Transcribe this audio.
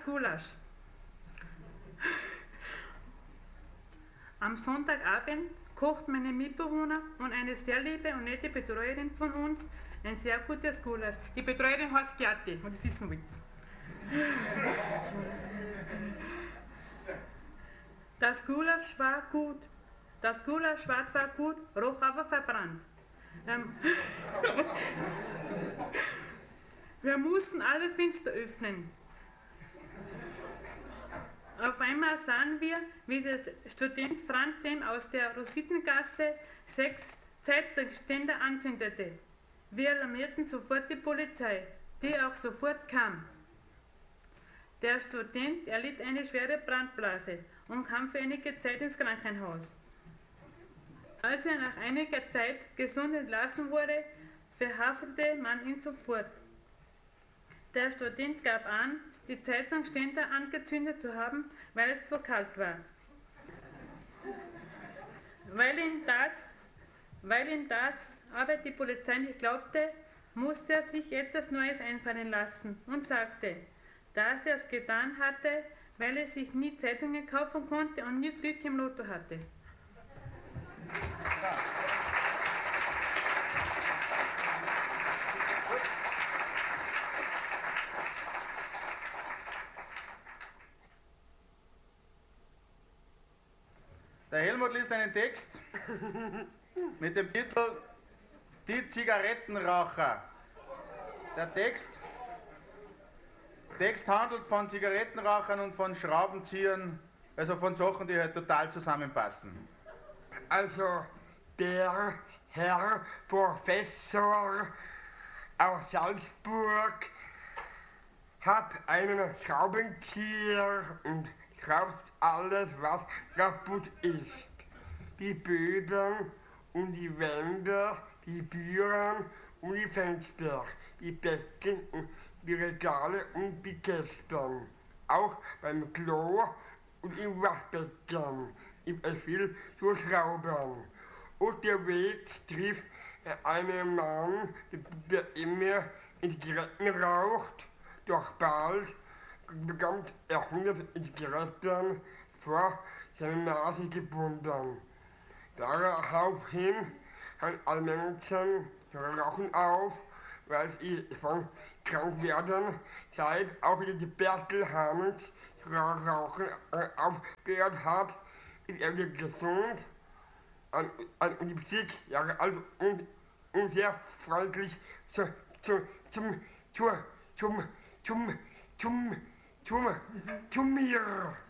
Gulasch. Am Sonntagabend kocht meine Mitbewohner und eine sehr liebe und nette Betreuerin von uns ein sehr gutes Gulasch. Die Betreuerin heißt Gerti, und das wissen wir jetzt. Das Gulasch war gut. Das Gulasch war zwar gut, roch aber verbrannt. Wir mussten alle Fenster öffnen. Auf einmal sahen wir, wie der Student Franz M. aus der Rositengasse 6 Zeitungsständer anzündete. Wir alarmierten sofort die Polizei, die auch sofort kam. Der Student erlitt eine schwere Brandblase und kam für einige Zeit ins Krankenhaus. Als er nach einiger Zeit gesund entlassen wurde, verhaftete man ihn sofort. Der Student gab an, die Zeitungsständer angezündet zu haben, weil es zu kalt war. Weil ihm das aber die Polizei nicht glaubte, musste er sich etwas Neues einfallen lassen und sagte, dass er es getan hatte, weil er sich nie Zeitungen kaufen konnte und nie Glück im Lotto hatte. Der Helmut liest einen Text mit dem Titel Die Zigarettenraucher. Der Text handelt von Zigarettenrauchern und von Schraubenziehern, also von Sachen, die halt total zusammenpassen. Also der Herr Professor aus Salzburg hat einen Schraubenzieher und schraubt alles, was kaputt ist. Die Böden und die Wände, die Türen und die Fenster, die Becken und die Regale und die Kästen. Auch beim Klo und im Waschbecken ist es viel zu schrauben. Unterwegs trifft er einen Mann, der immer Zigaretten raucht, doch bald bekommt er 100 Zigaretten vor seine Nase gebunden. Daraufhin hören alle Menschen zu rauchen auf, weil sie von krank werden. Seit auch wieder die Bertel Hamels zu rauchen aufgehört hat, ist er wieder gesund, an 70 Jahre alt und sehr freundlich zu mir.